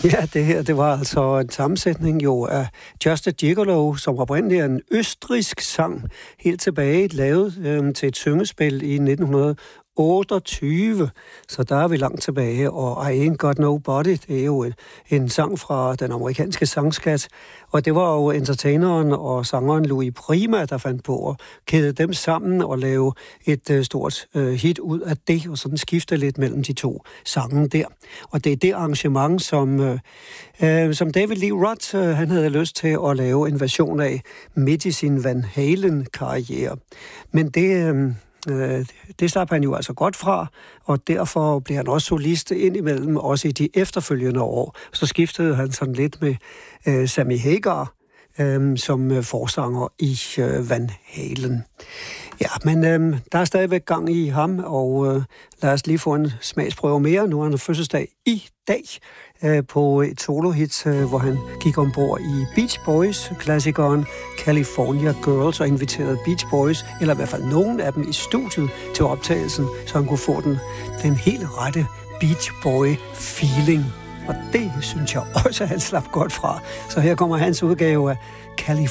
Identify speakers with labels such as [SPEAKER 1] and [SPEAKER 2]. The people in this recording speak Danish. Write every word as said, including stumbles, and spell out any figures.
[SPEAKER 1] Ja, det her, det var altså en sammensætning jo af Just a Gigolo, som oprindeligt er en østrigsk sang, helt tilbage lavet øh, til et syngespil i nitten otteogtyve, så der er vi langt tilbage, og I Ain't Got Nobody, det er jo en, en sang fra den amerikanske sangskat, og det var jo entertaineren og sangeren Louis Prima, der fandt på at kæde dem sammen og lave et uh, stort uh, hit ud af det, og sådan skifte lidt mellem de to sange der. Og det er det arrangement, som, uh, uh, som David Lee Roth, uh, han havde lyst til at lave en version af midt i sin Van Halen-karriere. Men det... Uh, Det slap han jo altså godt fra, og derfor blev han også solist indimellem, også i de efterfølgende år. Så skiftede han sådan lidt med øh, Sammy Hagar øh, som forsanger i øh, Van Halen. Ja, men øh, der er stadigvæk gang i ham, og øh, lad os lige få en smagsprøve mere. Nu har han fødselsdag i dag øh, på et solohit, øh, hvor han gik ombord i Beach Boys-klassikeren California Girls og inviterede Beach Boys, eller i hvert fald nogen af dem, i studiet til optagelsen, så han kunne få den, den helt rette Beach Boy-feeling. Og det synes jeg også, han slap godt fra. Så her kommer hans udgave af California